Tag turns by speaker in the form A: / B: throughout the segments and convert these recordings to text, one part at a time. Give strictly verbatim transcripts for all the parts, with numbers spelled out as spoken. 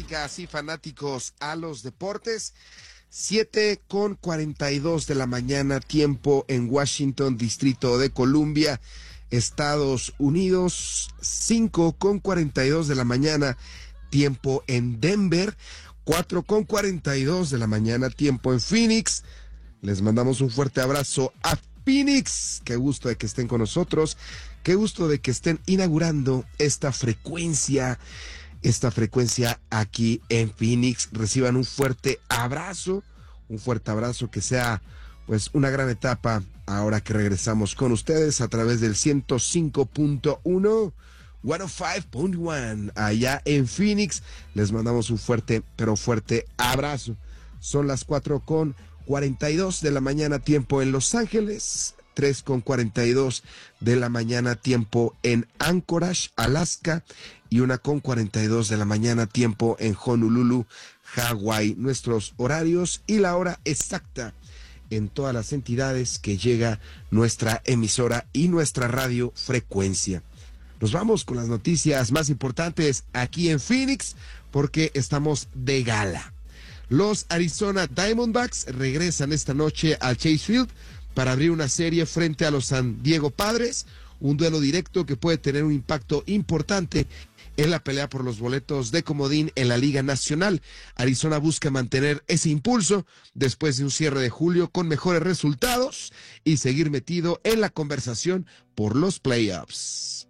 A: fanáticas y fanáticos a los deportes. siete con cuarenta y dos de la mañana, tiempo en Washington, Distrito de Columbia, Estados Unidos. cinco con cuarenta y dos de la mañana, tiempo en Denver. cuatro con cuarenta y dos de la mañana, tiempo en Phoenix. Les mandamos un fuerte abrazo a Phoenix. Qué gusto de que estén con nosotros. Qué gusto de que estén inaugurando esta frecuencia, esta frecuencia aquí en Phoenix. Reciban un fuerte abrazo, un fuerte abrazo, que sea pues una gran etapa ahora que regresamos con ustedes a través del ciento cinco punto uno, ciento cinco punto uno, allá en Phoenix. Les mandamos un fuerte, pero fuerte abrazo. Son las cuatro con cuarenta y dos de la mañana, tiempo en Los Ángeles. tres con cuarenta y dos de la mañana, tiempo en Anchorage, Alaska, y una con cuarenta y dos de la mañana, tiempo en Honolulu, Hawái. Nuestros horarios y la hora exacta en todas las entidades que llega nuestra emisora y nuestra radio frecuencia. Nos vamos con las noticias más importantes aquí en Phoenix, porque estamos de gala. Los Arizona Diamondbacks regresan esta noche al Chase Field para abrir una serie frente a los San Diego Padres, un duelo directo que puede tener un impacto importante en la pelea por los boletos de comodín en la Liga Nacional. Arizona busca mantener ese impulso después de un cierre de julio con mejores resultados y seguir metido en la conversación por los playoffs.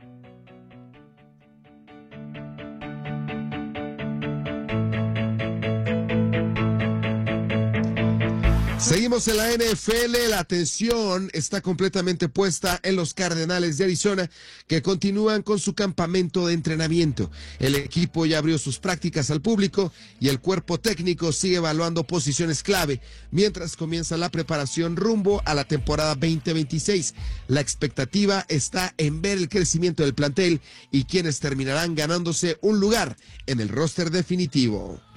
A: Seguimos en la N F L, la atención está completamente puesta en los Cardenales de Arizona, que continúan con su campamento de entrenamiento. El equipo ya abrió sus prácticas al público y el cuerpo técnico sigue evaluando posiciones clave, mientras comienza la preparación rumbo a la temporada veinte veintiséis. La expectativa está en ver el crecimiento del plantel y quienes terminarán ganándose un lugar en el roster definitivo.